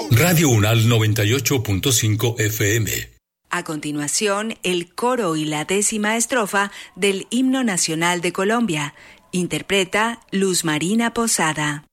Radio Unal 98.5 FM. A continuación, el coro y la 10ª estrofa del Himno Nacional de Colombia. Interpreta Luz Marina Posada.